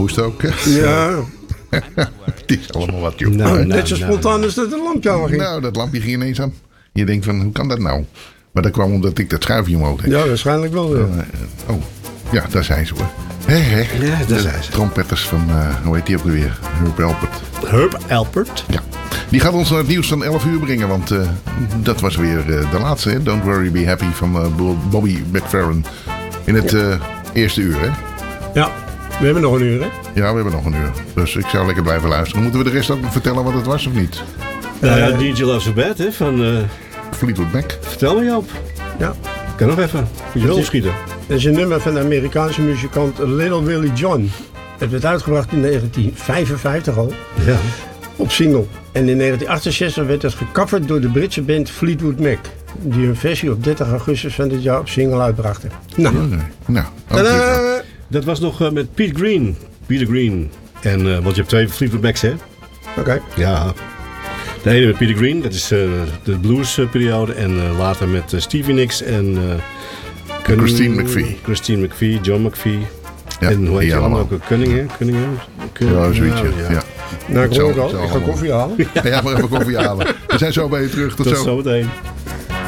hoest ook. Ja. Het is allemaal wat, joh. Net zo spontaan als dat een lampje aanging. Nou, dat lampje ging ineens aan. Je denkt van, hoe kan dat nou? Maar dat kwam omdat ik dat schuifje omhoog deed. Ja, waarschijnlijk wel. Ja. Ja, daar zijn ze hoor. Ja, daar zijn ze. Trompetters van, hoe heet die ook weer? Herb Alpert. Herb Alpert. Ja. Die gaat ons naar het nieuws van 11 uur brengen. Want dat was weer de laatste. Hè? Don't Worry, Be Happy van Bobby McFerrin. In het eerste uur, hè? Ja, we hebben nog een uur, hè? Ja, we hebben nog een uur. Dus ik zou lekker blijven luisteren. Moeten we de rest ook nog vertellen wat het was of niet? DJ Loves So Bad, hè? Van Fleetwood Mac. Vertel me, Joop. Ja. Kan nog even. Moet je wel schieten. Dat is een nummer van de Amerikaanse muzikant Little Willie John. Het werd uitgebracht in 1955 al. Ja. Op single. En in 1968 werd het gecoverd door de Britse band Fleetwood Mac. Die een versie op 30 augustus van dit jaar op single uitbrachten. Nou. Nou, Dat was nog met Peter Green. En, want je hebt 2 Fleetwood Macs, hè? Oké. Ja. De ene met Peter Green, dat is de bluesperiode. En later met Stevie Nicks en... Christine McVie, John McVie. Ja, en hoe heet je allemaal ook? Cunningham? Ja, zoiets. Ja. Nou, ik hoor ook al. Ik ga koffie halen. Ja, maar even koffie halen. We zijn zo bij je terug. Tot zo meteen.